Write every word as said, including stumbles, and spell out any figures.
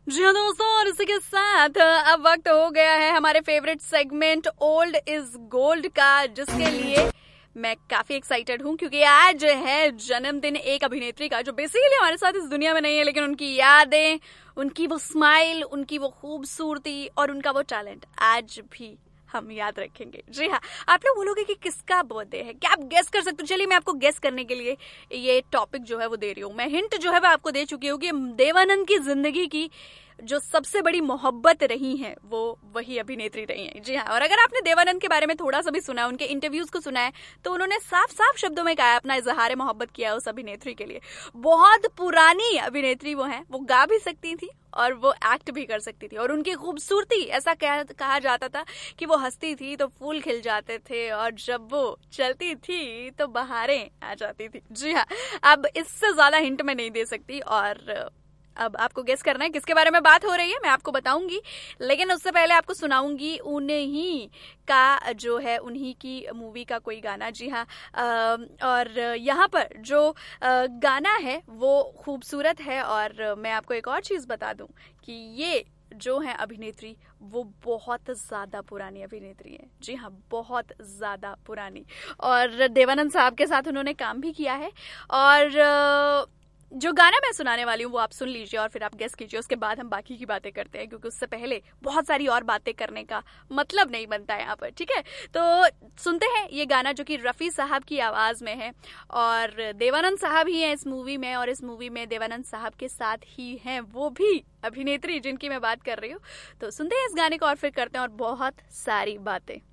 जी हाँ दोस्तों, और इसी के साथ अब वक्त हो गया है हमारे favourite segment old is gold का, जिसके लिए मैं काफी एक्साइटेड हूँ क्योंकि आज है जन्मदिन एक अभिनेत्री का जो बेसिकली हमारे साथ इस दुनिया में नहीं है, लेकिन उनकी यादें, उनकी वो स्माइल, उनकी वो खूबसूरती और उनका वो टैलेंट आज भी हम याद रखेंगे। जी हाँ, आप लोग बोलोगे कि किसका बर्थडे है, क्या आप गेस कर सकते हो? चलिए मैं आपको गेस करने के लिए ये टॉपिक जो है वो दे रही हूँ। मैं हिंट जो है वो आपको दे चुकी हूँ कि देवानंद की जिंदगी की जो सबसे बड़ी मोहब्बत रही है वो वही अभिनेत्री रही है। जी हाँ, और अगर आपने देवानंद के बारे में थोड़ा सा भी सुना है, उनके इंटरव्यूज को सुना है, तो उन्होंने साफ साफ शब्दों में कहा है, अपना इजहार मोहब्बत किया है उस अभिनेत्री के लिए। बहुत पुरानी अभिनेत्री वो है, वो गा भी सकती थी और वो एक्ट भी कर सकती थी, और उनकी खूबसूरती, ऐसा कह, कहा जाता था कि वो हंसती थी तो फूल खिल जाते थे, और जब वो चलती थी तो बहारें आ जाती थी। जी हाँ, अब इससे ज्यादा हिंट मैं नहीं दे सकती, और अब आपको गेस करना है किसके बारे में बात हो रही है, मैं आपको बताऊंगी, लेकिन उससे पहले आपको सुनाऊंगी उन्हीं का जो है, उन्हीं की मूवी का कोई गाना। जी हाँ, और यहाँ पर जो गाना है वो खूबसूरत है, और मैं आपको एक और चीज बता दूं कि ये जो है अभिनेत्री वो बहुत ज्यादा पुरानी अभिनेत्री है। जी हाँ, बहुत ज्यादा पुरानी, और देवानंद साहब के साथ उन्होंने काम भी किया है। और जो गाना मैं सुनाने वाली हूँ वो आप सुन लीजिए और फिर आप गेस कीजिए, उसके बाद हम बाकी की बातें करते हैं, क्योंकि उससे पहले बहुत सारी और बातें करने का मतलब नहीं बनता है यहाँ पर। ठीक है, तो सुनते हैं ये गाना जो कि रफी साहब की आवाज में है, और देवानंद साहब ही हैं इस मूवी में, और इस मूवी में देवानंद साहब के साथ ही हैं वो भी अभिनेत्री जिनकी मैं बात कर रही हूँ। तो सुनते हैं इस गाने को और फिर करते हैं और बहुत सारी बातें।